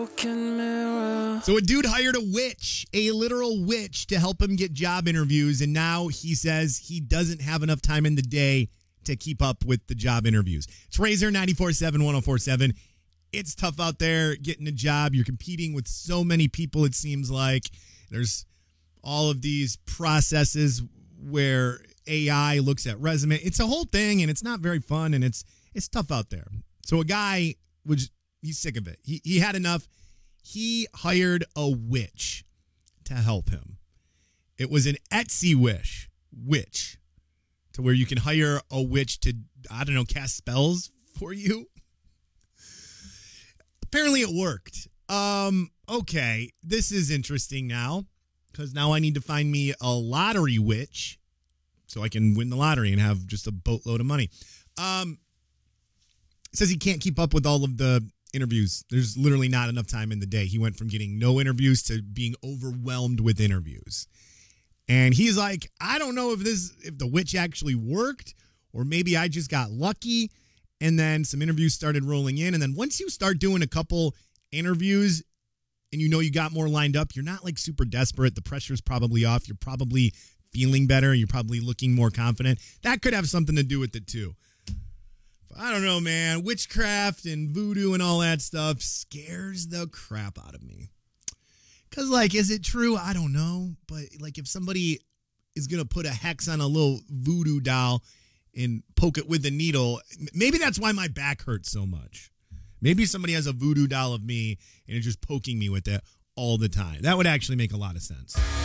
So a dude hired a witch, a literal witch, to help him get job interviews. And now he says he doesn't have enough time in the day to keep up with the job interviews. It's Razor 94.7, 104.7. It's tough out there getting a job. You're competing with so many people, it seems like. There's all of these processes where AI looks at resume. It's a whole thing, and it's not very fun, and it's tough out there. So a guy, he's sick of it. He had enough. He hired a witch to help him. It was an Etsy witch, to where you can hire a witch to, cast spells for you. Apparently it worked. Okay, this is interesting now, because now I need to find me a lottery witch so I can win the lottery and have just a boatload of money. It says he can't keep up with all of the interviews. There's literally not enough time in the day. He went from getting no interviews to being overwhelmed with interviews. And he's like, I don't know if the witch actually worked, or maybe I just got lucky. And then some interviews started rolling in. And then once you start doing a couple interviews and you got more lined up, you're not like super desperate. The pressure's probably off. You're probably feeling better. You're probably looking more confident. That could have something to do with it too. I don't know, man. Witchcraft and voodoo and all that stuff scares the crap out of me. Because, is it true? I don't know. But, if somebody is going to put a hex on a little voodoo doll and poke it with a needle, maybe that's why my back hurts so much. Maybe somebody has a voodoo doll of me and is just poking me with it all the time. That would actually make a lot of sense.